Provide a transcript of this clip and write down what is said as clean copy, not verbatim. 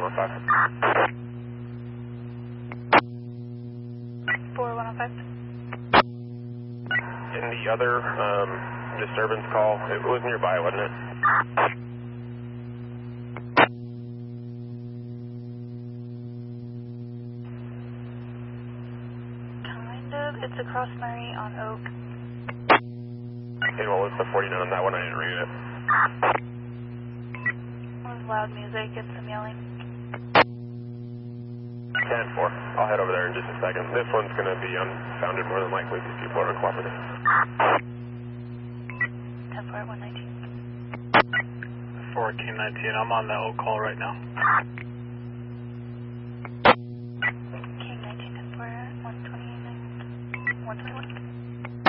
4115. 4115. In the other disturbance call, it was nearby, wasn't it? Kind of. It's across Murray on Oak. Okay, what was the 49 on that one? I didn't read it. It was loud music and some yelling. 10-4. I'll head over there in just a second. This one's going to be unfounded more than likely. These people are uncooperative. 10-4 at 119. 1419, I'm on the Oak call right now.